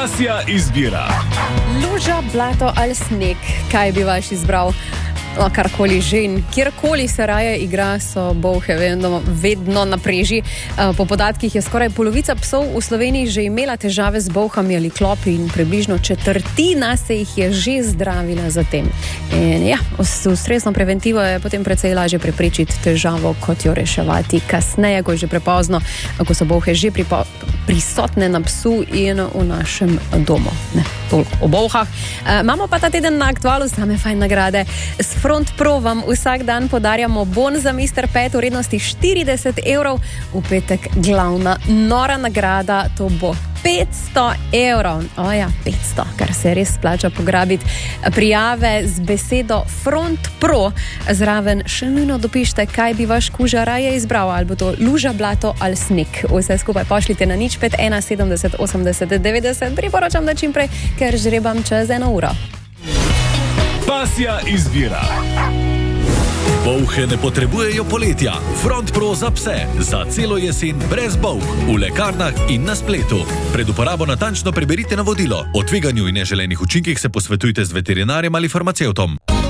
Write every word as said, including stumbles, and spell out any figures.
Pasja izbira. Luža, blato ali sneg, kaj bi vaš izbral? No, karkoli že in kjerkoli se raje igra, so bolhe vedno, vedno na preži. Po podatkih je skoraj polovica psov v Sloveniji že imela težave z bolhami ali klopi in približno četrtina se jih je že zdravila za tem. In ja, s ustrezno preventivo je potem precej lažje preprečiti težavo, kot jo reševati kasneje, ko je že prepozno, ko so bolhe že pripo, prisotne na psu in v našem domu. Ne, toliko o bolhah. E, imamo pa ta teden na Aktualu same fajn nagrade. S Front Pro vam vsak dan podarjamo bon za mister Pet v vrednosti štirideset evrov. V petek glavna nora nagrada, to bo petsto evrov. Oja, petsto, kar se res splača pograbiti. Prijave z besedo Front Pro. Zraven še nujno dopišite, kaj bi vaš kuža raje izbral, ali bo to luža, blato ali sneg. Vse skupaj pošljite na nič pet ena sedemdeset osemdeset devetdeset. Priporočam, da čim prej, ker žrebam čez eno uro. Pasja izbira. Bolhe ne potrebujejo poletja. Front Pro za pse. Za celo jesen brez bolh. V lekarnah in na spletu. Pred uporabo natančno preberite navodilo. O tveganju in neželenih učinkih se posvetujte z veterinarjem ali farmacevtom.